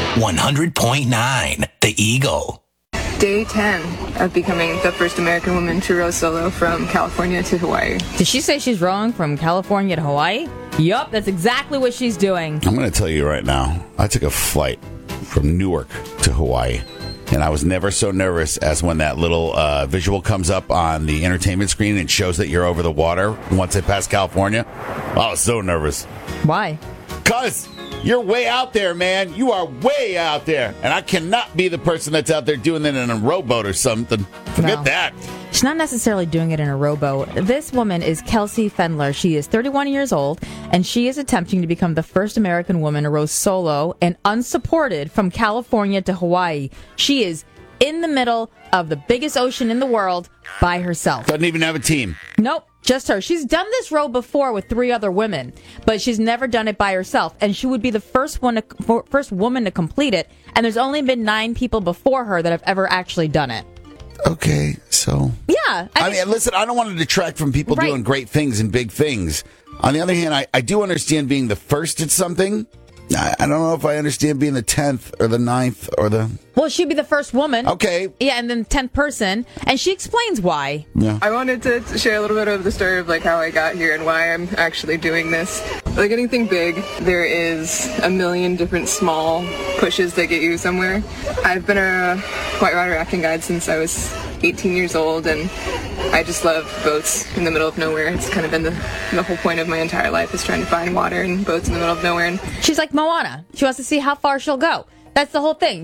100.9 The Eagle. Day 10 of becoming the first American woman to row solo from California to Hawaii. Did she say she's rowing from California to Hawaii? Yup, that's exactly what she's doing. I'm going to tell you right now, I took a flight from Newark to Hawaii, and I was never so nervous as when that little visual comes up on the entertainment screen and shows that you're over the water once I pass California. I was so nervous. Why? Because you're way out there, man. You are way out there. And I cannot be the person that's out there doing that in a rowboat or something. Forget that. She's not necessarily doing it in a rowboat. This woman is Kelsey Fendler. She is 31 years old, and she is attempting to become the first American woman to row solo and unsupported from California to Hawaii. She is in the middle of the biggest ocean in the world by herself. Doesn't even have a team. Nope. Just her. She's done this row before with 3 other women, but she's never done it by herself. And she would be the first woman to complete it. And there's only been 9 people before her that have ever actually done it. Okay, so... Yeah. I mean, listen, I don't want to detract from people doing great things and big things. On the other hand, I do understand being the first at something. I don't know if I understand being the 10th or the 9th or the... Well, she'd be the first woman. Okay. Yeah, and then 10th person. And she explains why. Yeah. I wanted to share a little bit of the story of how I got here and why I'm actually doing this. Like anything big, there is a million different small pushes that get you somewhere. I've been a whitewater rafting guide since I was 18 years old, and I just love boats in the middle of nowhere. It's kind of been the whole point of my entire life is trying to find water and boats in the middle of nowhere. And she's like Moana. She wants to see how far she'll go. That's the whole thing.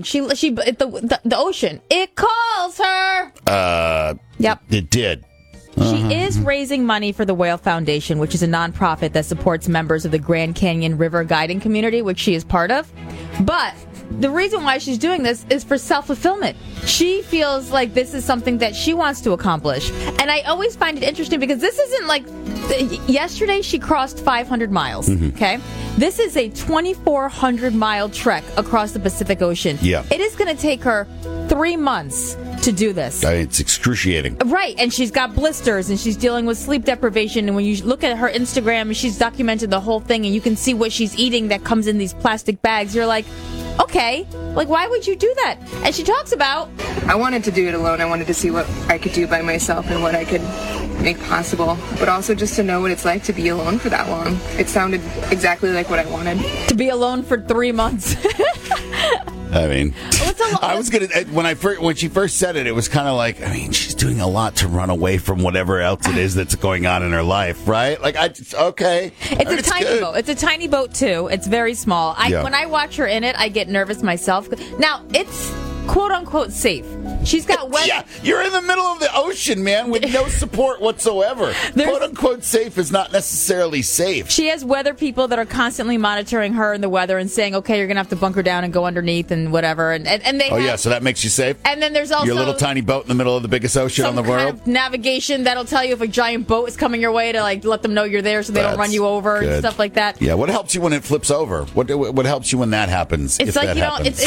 The ocean, it calls her. Yep. It did. She is raising money for the Whale Foundation, which is a nonprofit that supports members of the Grand Canyon River guiding community, which she is part of. But the reason why she's doing this is for self-fulfillment. She feels like this is something that she wants to accomplish. And I always find it interesting because this isn't like... Yesterday, she crossed 500 miles, okay? This is a 2,400-mile trek across the Pacific Ocean. Yeah. It is going to take her 3 months to do this. It's excruciating. Right, and she's got blisters, and she's dealing with sleep deprivation, and when you look at her Instagram, she's documented the whole thing, and you can see what she's eating that comes in these plastic bags. You're like, okay, like, why would you do that? And she talks about... I wanted to do it alone. I wanted to see what I could do by myself and what I could make possible, but also just to know what it's like to be alone for that long. It sounded exactly like what I wanted. To be alone for 3 months. I mean, I was gonna when she first said it, it was kind of like, I mean, she's doing a lot to run away from whatever else it is that's going on in her life, right? Like, okay, it's a tiny boat. It's a tiny boat too. It's very small. When I watch her in it, I get nervous myself. Now it's quote unquote safe. She's got weather. Yeah, you're in the middle of the ocean, man, with no support whatsoever. Quote unquote safe is not necessarily safe. She has weather people that are constantly monitoring her and the weather and saying, okay, you're going to have to bunker down and go underneath and whatever. And they so that makes you safe? And then there's also your little tiny boat in the middle of the biggest ocean on the world? Kind of navigation that'll tell you if a giant boat is coming your way to let them know you're there so they don't run you over and stuff like that. Yeah, what helps you when it flips over? What helps you when that happens? It's like,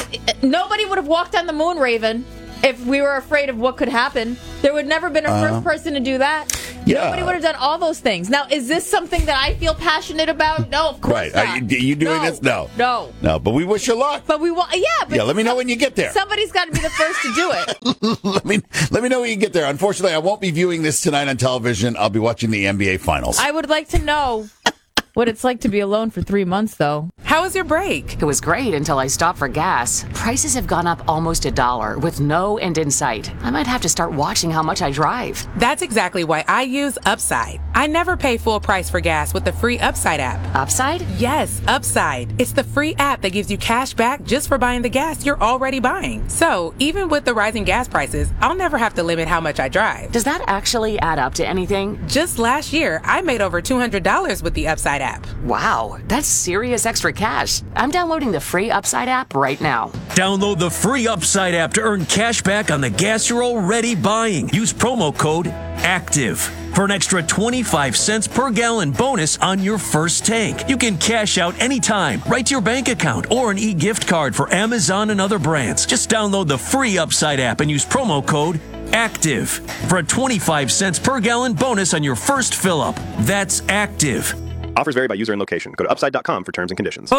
nobody would have walked on the moon, Raven. If we were afraid of what could happen, there would never been a first person to do that. Yeah. Nobody would have done all those things. Now, is this something that I feel passionate about? No, of course not. Are you doing this? No. No, but we wish you luck. But we want, But let me know when you get there. Somebody's got to be the first to do it. let me know when you get there. Unfortunately, I won't be viewing this tonight on television. I'll be watching the NBA Finals. I would like to know what it's like to be alone for 3 months, though. How was your break? It was great until I stopped for gas. Prices have gone up almost $1 with no end in sight. I might have to start watching how much I drive. That's exactly why I use Upside. I never pay full price for gas with the free Upside app. Upside? Yes, Upside. It's the free app that gives you cash back just for buying the gas you're already buying. So, even with the rising gas prices, I'll never have to limit how much I drive. Does that actually add up to anything? Just last year, I made over $200 with the Upside app. Wow, that's serious extra cash. I'm downloading the free Upside app right now. Download the free Upside app to earn cash back on the gas you're already buying. Use promo code ACTIVE for an extra 25 cents per gallon bonus on your first tank. You can cash out anytime, right to your bank account, or an e-gift card for Amazon and other brands. Just download the free Upside app and use promo code ACTIVE for a 25 cents per gallon bonus on your first fill-up. That's ACTIVE. Offers vary by user and location. Go to upside.com for terms and conditions. Folks,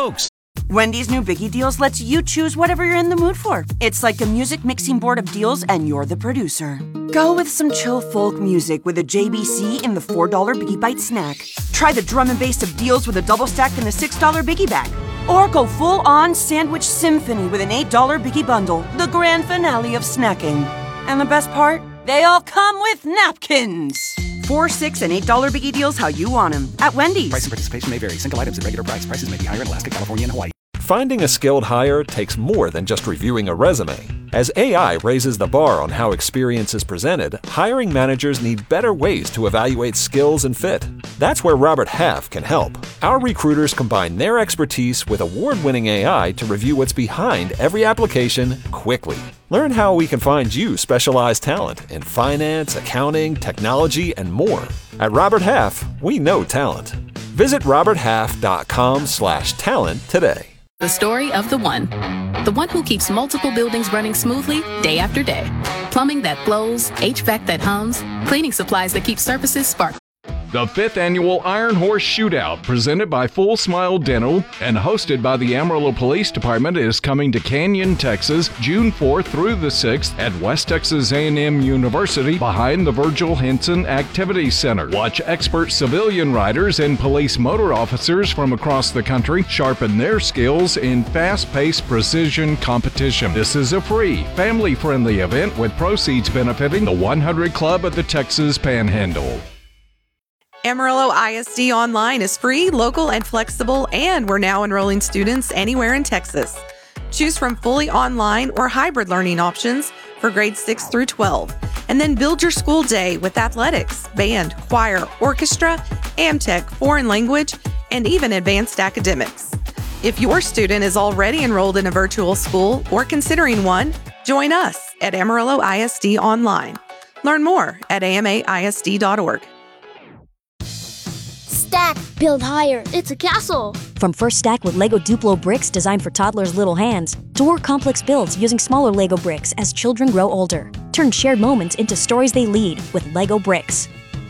Wendy's new Biggie Deals lets you choose whatever you're in the mood for. It's like a music mixing board of deals, and you're the producer. Go with some chill folk music with a JBC in the $4 Biggie Bite snack. Try the drum and bass of deals with a double stack in the $6 Biggie bag. Or go full-on sandwich symphony with an $8 Biggie bundle, the grand finale of snacking. And the best part? They all come with napkins. $4, $6, and $8 Biggie Deals how you want them at Wendy's. Price and participation may vary. Single items at regular price. Prices may be higher in Alaska, California, and Hawaii. Finding a skilled hire takes more than just reviewing a resume. As AI raises the bar on how experience is presented, hiring managers need better ways to evaluate skills and fit. That's where Robert Half can help. Our recruiters combine their expertise with award-winning AI to review what's behind every application quickly. Learn how we can find you specialized talent in finance, accounting, technology, and more. At Robert Half, we know talent. Visit roberthalf.com/talent today. The story of the one who keeps multiple buildings running smoothly day after day. Plumbing that flows, HVAC that hums, cleaning supplies that keep surfaces sparkling. The 5th Annual Iron Horse Shootout, presented by Full Smile Dental and hosted by the Amarillo Police Department, is coming to Canyon, Texas, June 4th through the 6th at West Texas A&M University behind the Virgil Henson Activity Center. Watch expert civilian riders and police motor officers from across the country sharpen their skills in fast-paced precision competition. This is a free, family-friendly event with proceeds benefiting the 100 Club of the Texas Panhandle. Amarillo ISD Online is free, local, and flexible, and we're now enrolling students anywhere in Texas. Choose from fully online or hybrid learning options for grades 6 through 12, and then build your school day with athletics, band, choir, orchestra, AmTech, foreign language, and even advanced academics. If your student is already enrolled in a virtual school or considering one, join us at Amarillo ISD Online. Learn more at amaisd.org. Stack, build higher. It's a castle. From First Stack with Lego Duplo bricks designed for toddlers' little hands, to more complex builds using smaller Lego bricks as children grow older. Turn shared moments into stories they lead with Lego bricks.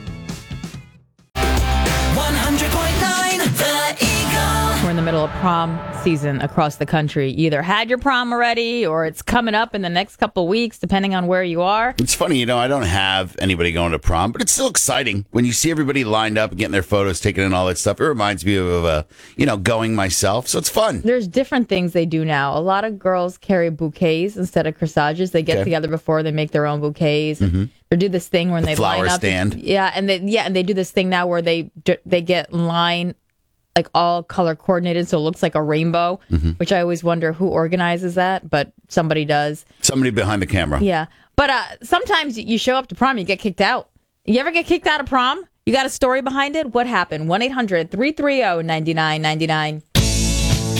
100.9 The Eagle. We're in the middle of prom season across the country. You either had your prom already or it's coming up in the next couple weeks, depending on where you are. It's funny, I don't have anybody going to prom, but it's still exciting when you see everybody lined up and getting their photos taken and all that stuff. It reminds me of, going myself. So it's fun. There's different things they do now. A lot of girls carry bouquets instead of corsages. They get together before they make their own bouquets. Mm-hmm. Or do this thing when they flower line up. Stand. And they do this thing now where they get line like all color coordinated, so it looks like a rainbow, which I always wonder who organizes that, but somebody does. Somebody behind the camera. Yeah. But sometimes you show up to prom, you get kicked out. You ever get kicked out of prom? You got a story behind it? What happened? 1-800-330-9999.